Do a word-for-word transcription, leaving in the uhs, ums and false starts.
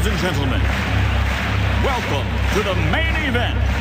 Ladies and gentlemen, welcome to the main event.